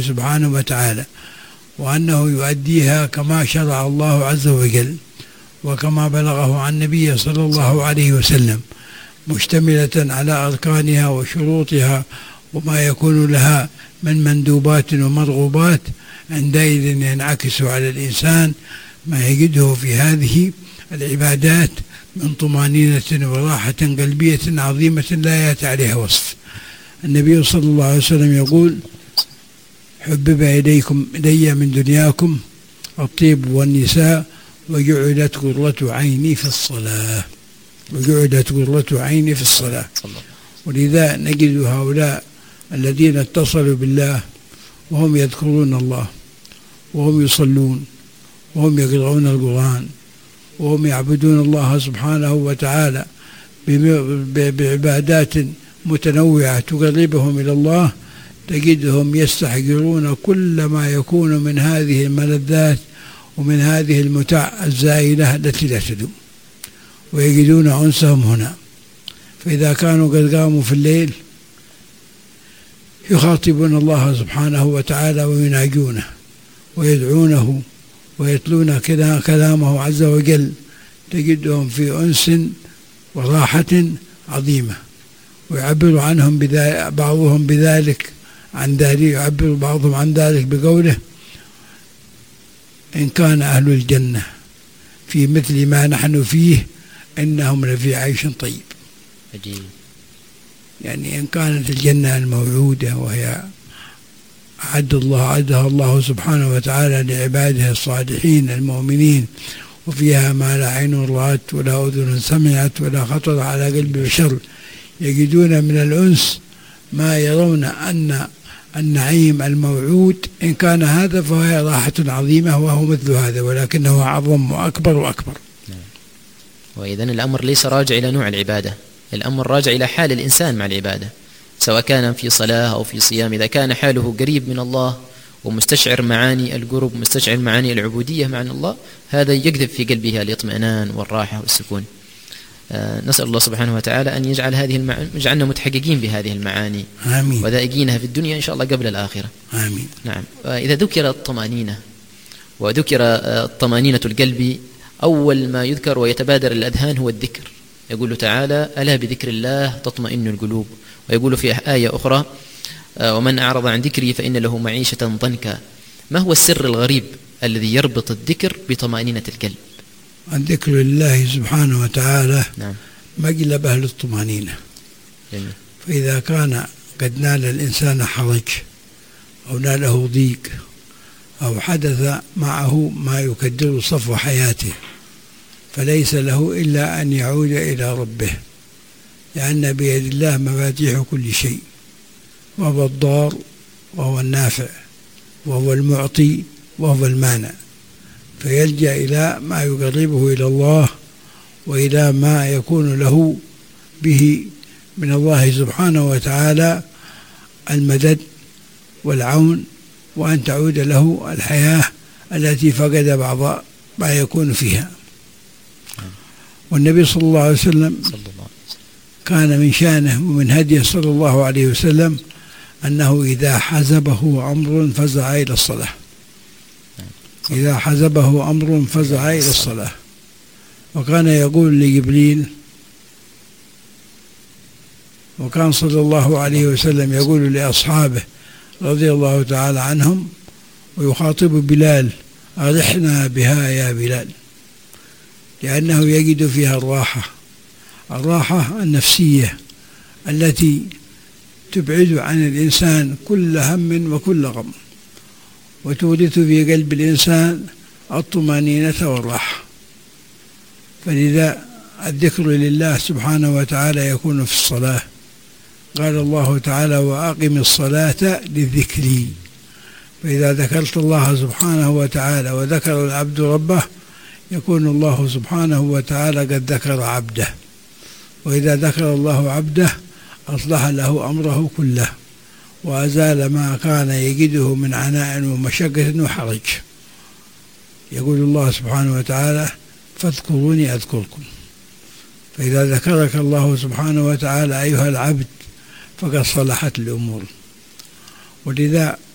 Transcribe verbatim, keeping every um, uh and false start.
الله سبحانه وتعالى، وأنه يؤديها كما شرع الله عز وجل وكما بلغه عن النبي صلى الله عليه وسلم، مشتملة على أركانها وشروطها وما يكون لها من مندوبات ومرغوبات، عندئذ ينعكس على الإنسان ما يجده في هذه العبادات من طمأنينة وراحة قلبية عظيمة لا يأتي عليها وصف. النبي صلى الله عليه وسلم يقول: حبب إليكم إلي من دنياكم الطيب والنساء وجعلت قرة عيني في الصلاة، وجعلت قرة عيني في الصلاة. ولذا نجد هؤلاء الذين اتصلوا بالله وهم يذكرون الله وهم يصلون وهم يقرؤون القرآن وهم يعبدون الله سبحانه وتعالى بعبادات متنوعة تقربهم إلى الله، تجدهم يستحقرون كل ما يكون من هذه الملذات ومن هذه المتع الزائلة التي لا تدوم، ويجدون أنسهم هنا. فإذا كانوا قد قاموا في الليل يخاطبون الله سبحانه وتعالى ويناجونه ويدعونه ويتلون كلامه عز وجل، تجدهم في أنس وراحة عظيمة. ويعبر عنهم بذلك بعضهم بذلك عن ذلك يعبر بعضهم عن ذلك بقوله: إن كان أهل الجنة في مثل ما نحن فيه إنهم لفي عيش طيب. عجيب. يعني إن كانت الجنة الموعودة وهي أعد الله أعدها الله سبحانه وتعالى لعباده الصالحين المؤمنين، وفيها ما لا عين رأت ولا أذن سمعت ولا خطر على قلب بشر، يجدون من الأنس ما يرون أن النعيم الموعود إن كان هذا فهي راحة عظيمة وهو مثل هذا، ولكنه أعظم وأكبر وأكبر. وإذن الأمر ليس راجع إلى نوع العبادة، الأمر راجع إلى حال الإنسان مع العبادة، سواء كان في صلاة أو في صيام. إذا كان حاله قريب من الله ومستشعر معاني القرب، مستشعر معاني العبودية مع الله، هذا يجذب في قلبه الاطمئنان والراحة والسكون. آه نسأل الله سبحانه وتعالى أن يجعل هذه المعاني، يجعلنا متحققين بهذه المعاني آمين، وذائقينها في الدنيا إن شاء الله قبل الآخرة. آمين. نعم. إذا ذكر الطمأنينة وذكر الطمأنينة القلب، أول ما يذكر ويتبادر الأذهان هو الذكر. يقول تعالى: ألا بذكر الله تطمئن القلوب. ويقول في آية أخرى: ومن أعرض عن ذكري فإن له معيشة ضنكا. ما هو السر الغريب الذي يربط الذكر بطمأنينة القلب؟ الذكر لله سبحانه وتعالى نعم. مجلب أهل الطمأنينة. جميل. فإذا كان قد نال الإنسان حرج أو ناله ضيق أو حدث معه ما يكدر صفو حياته، فليس له إلا أن يعود إلى ربه، لأن بيد الله مفاتيح كل شيء، وهو الضار وهو النافع وهو المعطي وهو المانع، فيلجأ إلى ما يقربه إلى الله وإلى ما يكون له به من الله سبحانه وتعالى المدد والعون، وأن تعود له الحياة التي فقد بعض ما يكون فيها. والنبي صلى الله عليه وسلم كان من شأنه ومن هديه صلى الله عليه وسلم أنه إذا حزبه أمر فزع إلى الصلاة، إذا حزبه أمر فزع إلى الصلاة. وكان يقول لجبريل، وكان صلى الله عليه وسلم يقول لأصحابه رضي الله تعالى عنهم ويخاطب بلال: أرحنا بها يا بلال، لأنه يجد فيها الراحة، الراحة النفسية التي تبعد عن الإنسان كل هم وكل غم، وتورث في قلب الإنسان الطمأنينة والراحة. فلذا الذكر لله سبحانه وتعالى يكون في الصلاة. قال الله تعالى: وأقم الصلاة لذكري. فإذا ذكرت الله سبحانه وتعالى وذكر العبد ربه، يكون الله سبحانه وتعالى قد ذكر عبده، وإذا ذكر الله عبده أصلح له أمره كله وأزال ما كان يجده من عناء ومشقة وحرج. يقول الله سبحانه وتعالى: فاذكروني أذكركم. فإذا ذكرك الله سبحانه وتعالى أيها العبد فقد صلحت الأمور. ولذا